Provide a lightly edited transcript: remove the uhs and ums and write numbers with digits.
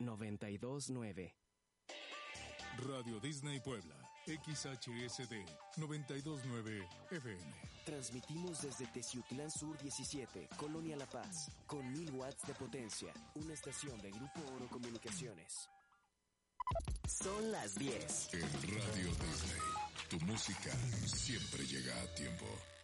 92.9. Radio Disney Puebla, XHSD 92.9 FM. Transmitimos desde Teciutlán Sur 17, Colonia La Paz, con 1000 watts de potencia, una estación de Grupo Oro Comunicaciones. Son las 10. En Radio Disney, tu música siempre llega a tiempo.